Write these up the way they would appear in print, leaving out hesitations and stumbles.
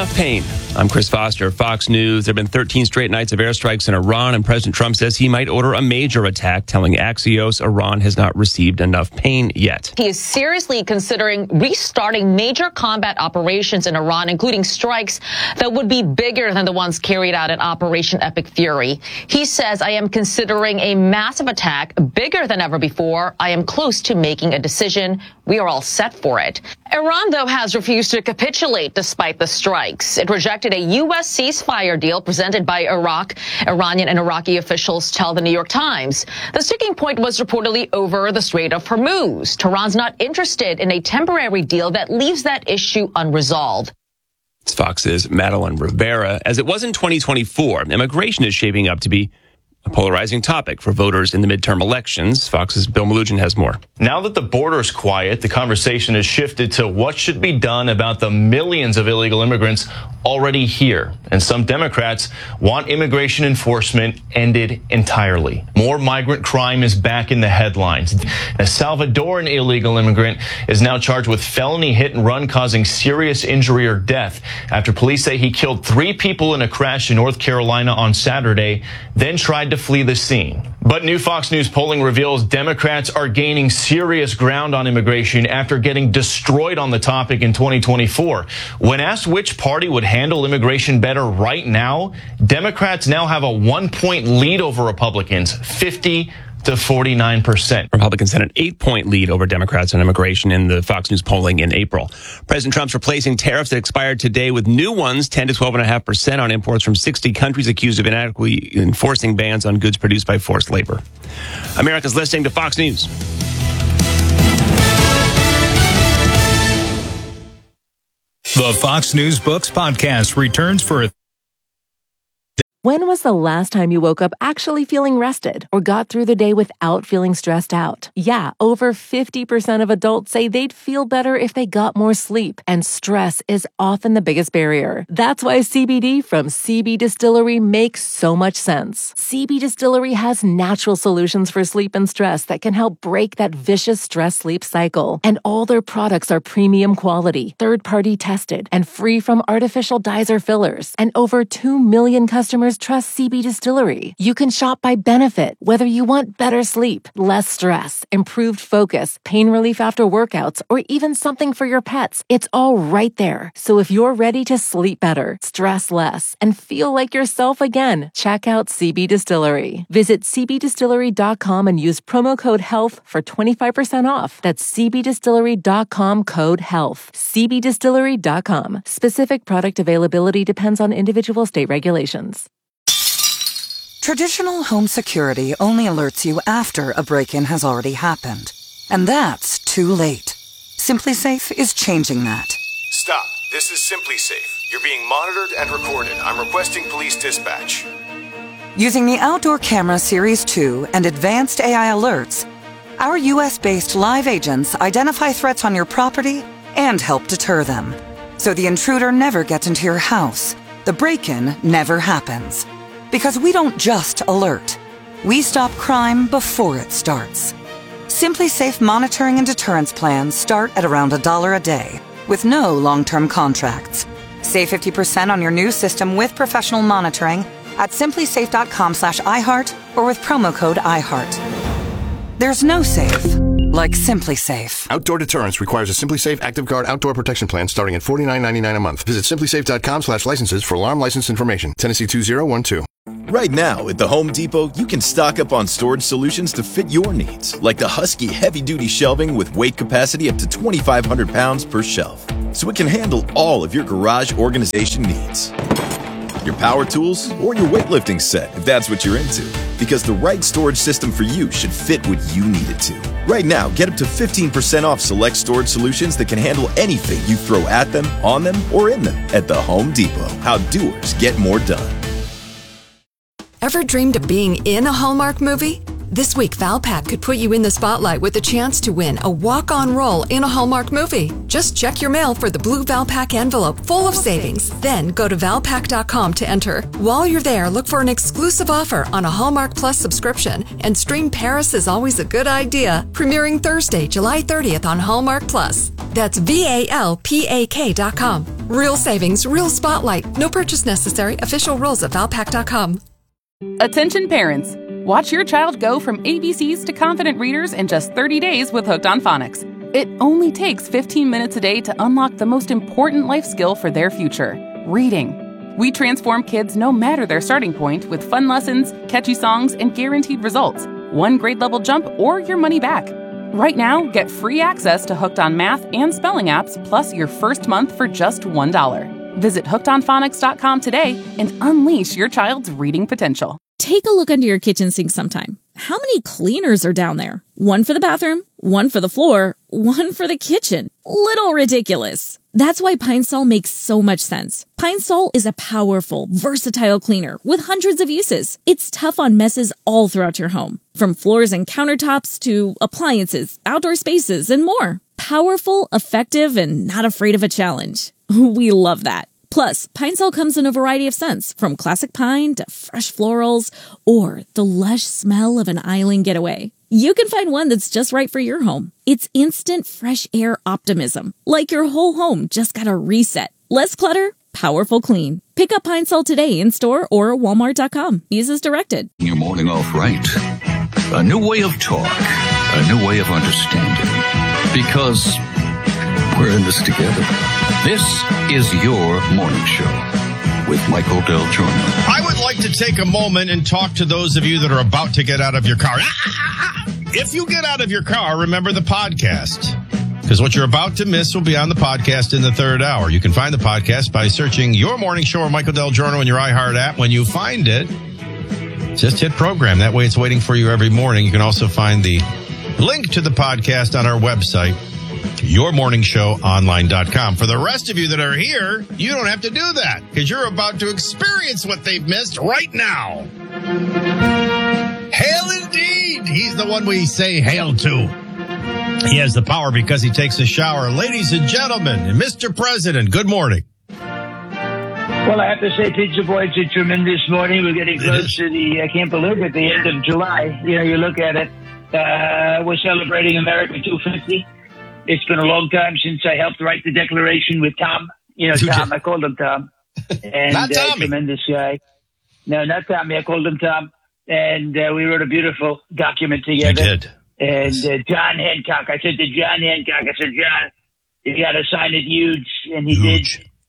enough pain. I'm Chris Foster, Fox News. There have been 13 straight nights of airstrikes in Iran, and President Trump says he might order a major attack, telling Axios Iran has not received enough pain yet. He is seriously considering restarting major combat operations in Iran, including strikes that would be bigger than the ones carried out in Operation Epic Fury. He says, I am considering a massive attack, bigger than ever before. I am close to making a decision. We are all set for it. Iran, though, has refused to capitulate despite the strikes. It rejected a U.S. ceasefire deal presented by Iraq. Iranian and Iraqi officials tell the New York Times. The sticking point was reportedly over the Strait of Hormuz. Tehran's not interested in a temporary deal that leaves that issue unresolved. It's Fox's Madeline Rivera. As it was in 2024, immigration is shaping up to be a polarizing topic for voters in the midterm elections. Fox's Bill Malugin has more. Now that the border's quiet, the conversation has shifted to what should be done about the millions of illegal immigrants already here. And some Democrats want immigration enforcement ended entirely. More migrant crime is back in the headlines. A Salvadoran illegal immigrant is now charged with felony hit and run causing serious injury or death after police say he killed 3 people in a crash in North Carolina on Saturday, then tried to flee the scene. But new Fox News polling reveals Democrats are gaining serious ground on immigration after getting destroyed on the topic in 2024. When asked which party would handle immigration better right now, Democrats now have a 1-point lead over Republicans, 50 to 49%. Republicans had an 8-point lead over Democrats on immigration in the Fox News polling in April. President Trump's replacing tariffs that expired today with new ones, 10 to 12.5% on imports from 60 countries accused of inadequately enforcing bans on goods produced by forced labor. America's listening to Fox News. The Fox News Books podcast returns for When was the last time you woke up actually feeling rested or got through the day without feeling stressed out? Yeah, over 50% of adults say they'd feel better if they got more sleep, and stress is often the biggest barrier. That's why CBD from CB Distillery makes so much sense. CB Distillery has natural solutions for sleep and stress that can help break that vicious stress-sleep cycle. And all their products are premium quality, third-party tested, and free from artificial dyes or fillers. And over 2 million customers trust CB Distillery. You can shop by benefit, whether you want better sleep, less stress, improved focus, pain relief after workouts, or even something for your pets. It's all right there. So if you're ready to sleep better, stress less, and feel like yourself again, check out CB Distillery. Visit cbdistillery.com and use promo code HEALTH for 25% off. That's cbdistillery.com, code HEALTH. cbdistillery.com. Specific product availability depends on individual state regulations. Traditional home security only alerts you after a break-in has already happened. And that's too late. SimpliSafe is changing that. Stop. This is SimpliSafe. You're being monitored and recorded. I'm requesting police dispatch. Using the Outdoor Camera Series 2 and advanced AI alerts, our US-based live agents identify threats on your property and help deter them. So the intruder never gets into your house. The break-in never happens. Because we don't just alert. We stop crime before it starts. SimpliSafe monitoring and deterrence plans start at around $1 a day, with no long-term contracts. Save 50% on your new system with professional monitoring at simplisafe.com/iHeart or with promo code iHeart. There's no safe like SimpliSafe. Outdoor deterrence requires a SimpliSafe Active Guard outdoor protection plan starting at $49.99 a month. Visit simplisafe.com/licenses for alarm license information. Tennessee 2012. Right now, at the Home Depot, you can stock up on storage solutions to fit your needs, like the Husky heavy-duty shelving with weight capacity up to 2,500 pounds per shelf, so it can handle all of your garage organization needs. Your power tools, or your weightlifting set, if that's what you're into. Because the right storage system for you should fit what you need it to. Right now, get up to 15% off select storage solutions that can handle anything you throw at them, on them, or in them at the Home Depot. How doers get more done. Ever dreamed of being in a Hallmark movie? This week, Valpak could put you in the spotlight with a chance to win a walk-on role in a Hallmark movie. Just check your mail for the blue Valpak envelope full of savings. Then go to Valpak.com to enter. While you're there, look for an exclusive offer on a Hallmark Plus subscription and stream Paris is Always a Good Idea, premiering Thursday, July 30th on Hallmark Plus. That's VALPAK.com. Real savings, real spotlight. No purchase necessary. Official rules at Valpak.com. Attention parents. Watch your child go from ABCs to confident readers in just 30 days with Hooked on Phonics. It only takes 15 minutes a day to unlock the most important life skill for their future, reading. We transform kids no matter their starting point with fun lessons, catchy songs, and guaranteed results. One grade level jump or your money back. Right now, get free access to Hooked on Math and Spelling apps, plus your first month for just $1. Visit hookedonphonics.com today and unleash your child's reading potential. Take a look under your kitchen sink sometime. How many cleaners are down there? One for the bathroom, one for the floor, one for the kitchen. Little ridiculous. That's why Pine Sol makes so much sense. Pine Sol is a powerful, versatile cleaner with hundreds of uses. It's tough on messes all throughout your home, from floors and countertops to appliances, outdoor spaces, and more. Powerful, effective, and not afraid of a challenge. We love that. Plus, Pine Sol comes in a variety of scents, from classic pine to fresh florals or the lush smell of an island getaway. You can find one that's just right for your home. It's instant fresh air optimism, like your whole home just got a reset. Less clutter, powerful clean. Pick up Pine Sol today in store or Walmart.com. Use as directed. Your morning off right. A new way of talk. A new way of understanding. Because we're in this together. This is your morning show with Michael Del Giorno. I would like to take a moment and talk to those of you that are about to get out of your car. If you get out of your car, remember the podcast. Because what you're about to miss will be on the podcast in the third hour. You can find the podcast by searching Your Morning Show or Michael Del Giorno in your iHeart app. When you find it, just hit program. That way it's waiting for you every morning. You can also find the link to the podcast on our website, yourmorningshowonline.com. For the rest of you that are here, you don't have to do that because you're about to experience what they've missed right now. Hail indeed. He's the one we say hail to. He has the power because he takes a shower. Ladies and gentlemen, and Mr. President, good morning. Well, I have to say, Pizza Boy, it's a tremendous morning. We're getting close to I can't believe it, the end of July. You know, you look at it, we're celebrating America 250. It's been a long time since I helped write the Declaration with Tom. You know, Tom, I called him Tom. And not Tommy. Tremendous guy. No, not Tommy. I called him Tom. And we wrote a beautiful document together. You did. And John Hancock, I said to John Hancock, I said, John, you got to sign it huge. And he did.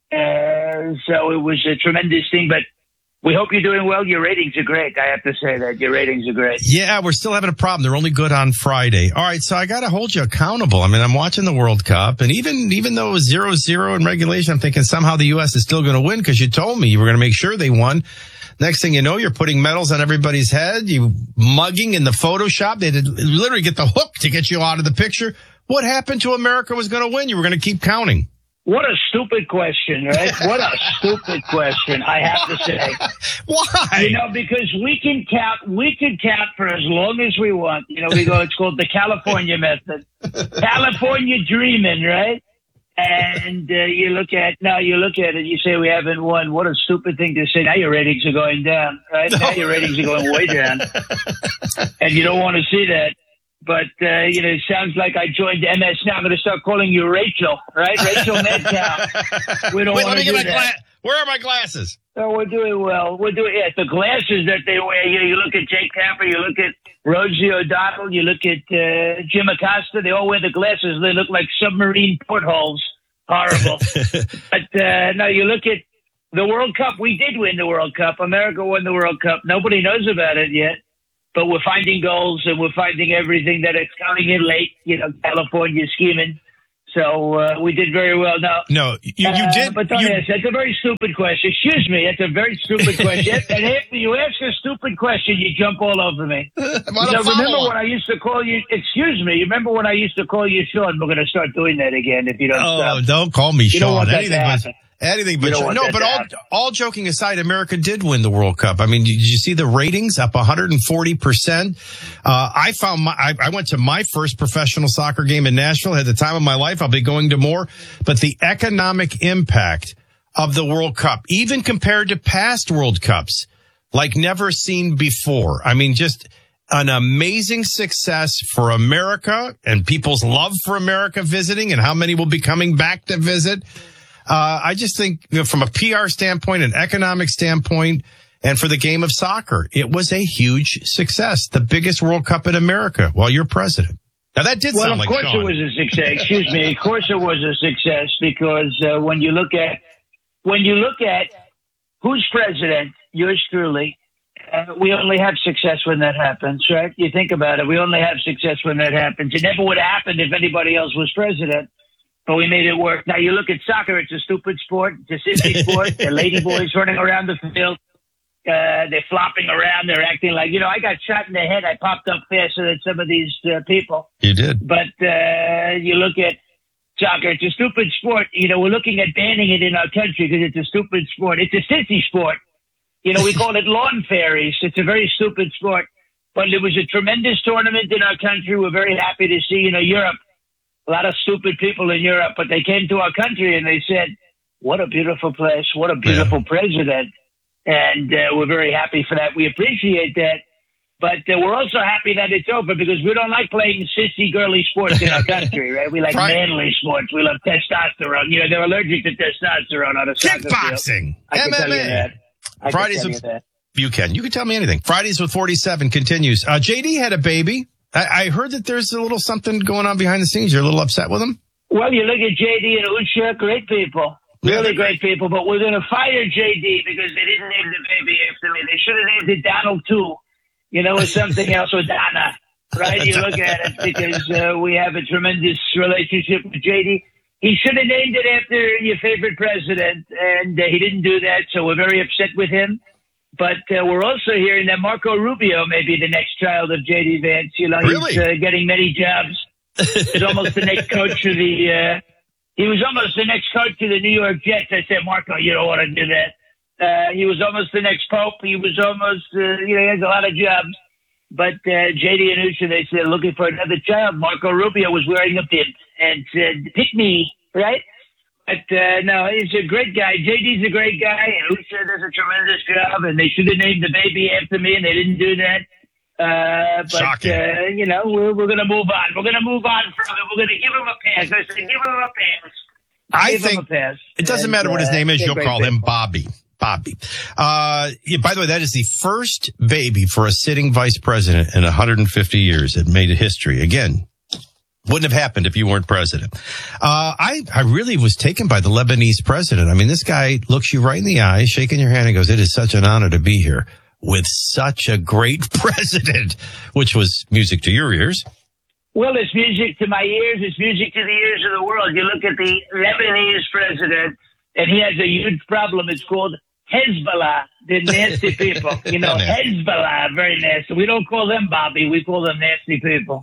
So it was a tremendous thing. But we hope you're doing well. Your ratings are great. I have to say that. Your ratings are great. Yeah, we're still having a problem. They're only good on Friday. All right, so I got to hold you accountable. I mean, I'm watching the World Cup, and even though it was 0-0 in regulation, I'm thinking somehow the U.S. is still going to win because you told me you were going to make sure they won. Next thing you know, you're putting medals on everybody's head. You mugging in the Photoshop. They did literally get the hook to get you out of the picture. What happened to America was going to win? You were going to keep counting. What a stupid question, right? What a stupid question, I have to say. Why? You know, because we can count for as long as we want. You know, it's called the California method. California dreaming, right? And you look at it, you say we haven't won. What a stupid thing to say. Now your ratings are going down, right? Now your ratings are going way down. And you don't want to see that. But, it sounds like I joined MS now. I'm going to start calling you Rachel, right? Rachel Madcow. We don't want to do that. Where are my glasses? Oh, we're doing well. The glasses that they wear. You look at Jake Tapper, you look at Rosie O'Donnell, you look at Jim Acosta. They all wear the glasses. They look like submarine portholes. Horrible. But, no, you look at the World Cup. We did win the World Cup. America won the World Cup. Nobody knows about it yet. But we're finding goals and we're finding everything that it's coming in late. California scheming. So we did very well. No, you did. But don't ask. That's a very stupid question. Excuse me. That's a very stupid question. And after you ask a stupid question, you jump all over me. Remember when I used to call you? Excuse me. You remember when I used to call you Sean? We're going to start doing that again if you don't stop. Oh, don't call me Sean. You don't want that to happen. Anything but no, but all joking aside, America did win the World Cup. I mean, did you see the ratings up 140%? I went to my first professional soccer game in Nashville at the time of my life. I'll be going to more, but the economic impact of the World Cup, even compared to past World Cups, like never seen before. I mean, just an amazing success for America and people's love for America visiting and how many will be coming back to visit. I just think from a PR standpoint, an economic standpoint, and for the game of soccer, it was a huge success. The biggest World Cup in America while you're president. Now, that did sound like Sean. Well, of course it was a success. Excuse me. Of course it was a success because when you look at who's president, yours truly, we only have success when that happens, right? You think about it. We only have success when that happens. It never would have happened if anybody else was president, but we made it work. Now, you look at soccer, it's a stupid sport. It's a sissy sport. The lady boys running around the field. They're flopping around. They're acting like, I got shot in the head. I popped up faster than some of these people. You did. But you look at soccer, it's a stupid sport. We're looking at banning it in our country because it's a stupid sport. It's a sissy sport. We call it lawn fairies. It's a very stupid sport. But it was a tremendous tournament in our country. We're very happy to see, Europe. A lot of stupid people in Europe. But they came to our country and they said, what a beautiful place. What a beautiful president. And we're very happy for that. We appreciate that. But we're also happy that it's over because we don't like playing sissy, girly sports in our country, right? We like manly sports. We love testosterone. They're allergic to testosterone on a soccer field. Kickboxing, I can tell you that. Fridays with you can tell me anything. Fridays with 47 continues. JD had a baby. I heard that there's a little something going on behind the scenes. You're a little upset with him? Well, you look at JD and Usha, great people. Really great people, but we're going to fire JD because they didn't name the baby after me. They should have named it Donald too, or something else with Donna, right? You look at it because we have a tremendous relationship with JD. He should have named it after your favorite president, and he didn't do that, so we're very upset with him. But we're also hearing that Marco Rubio may be the next child of JD Vance. Really? He's getting many jobs. He's almost the next coach of the. He was almost the next coach of the New York Jets. I said, Marco, you don't want to do that. He was almost the next Pope. He was almost, he has a lot of jobs. But JD and Usha, they said, looking for another child. Marco Rubio was wearing a bib and said, pick me, right? But no, he's a great guy. JD's a great guy. And Usha does a tremendous job. And they should have named the baby after me, and they didn't do that. But, we're going to move on. We're going to move on from it. We're going to give him a pass. I said, give him a pass. I think it doesn't matter what his name is. You'll call him Bobby. Bobby. By the way, that is the first baby for a sitting vice president in 150 years. It made history. Again, wouldn't have happened if you weren't president. I really was taken by the Lebanese president. I mean, this guy looks you right in the eye, shaking your hand and goes, it is such an honor to be here with such a great president, which was music to your ears. Well, it's music to my ears. It's music to the ears of the world. You look at the Lebanese president, and he has a huge problem. It's called Hezbollah, the nasty people. Hezbollah, very nasty. We don't call them Bobby. We call them nasty people.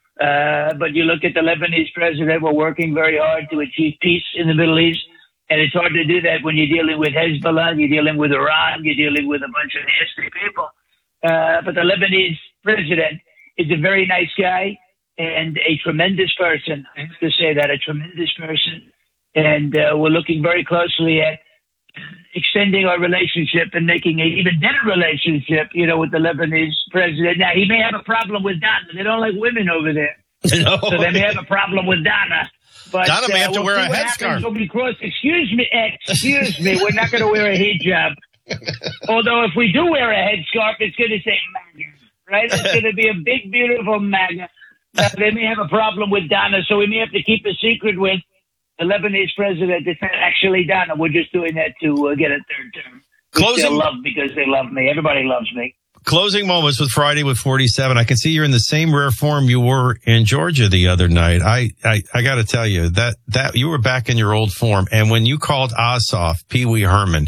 But you look at the Lebanese president, we're working very hard to achieve peace in the Middle East. And it's hard to do that when you're dealing with Hezbollah, you're dealing with Iran, you're dealing with a bunch of nasty people. But the Lebanese president is a very nice guy and a tremendous person. I have to say that, a tremendous person. And we're looking very closely at extending our relationship and making an even better relationship, with the Lebanese president. Now, he may have a problem with Donna. They don't like women over there. No. So they may have a problem with Donna. But, Donna may have to wear a headscarf. Excuse me, we're not going to wear a hijab. Although if we do wear a headscarf, it's going to say MAGA, right? It's going to be a big, beautiful MAGA. They may have a problem with Donna, so we may have to keep a secret with the Lebanese president. It's not actually Donna. We're just doing that to get a third term. They're loved because they love me. Everybody loves me. Closing moments with Friday with 47. I can see you're in the same rare form you were in Georgia the other night. I got to tell you that you were back in your old form. And when you called Ossoff Pee Wee Herman,